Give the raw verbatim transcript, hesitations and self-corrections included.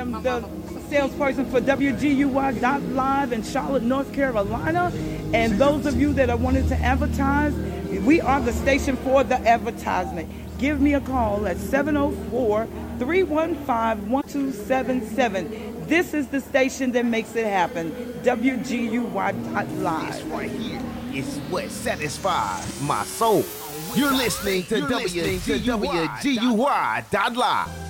am the salesperson for W G U Y dot live in Charlotte, North Carolina. And those of you that are wanting to advertise, we are the station for the advertisement. Give me a call at seven oh four, three one five, one two seven seven. This is the station that makes it happen. W G U Y dot live. This right here is what satisfies my soul. You're listening to W G U Y dot live.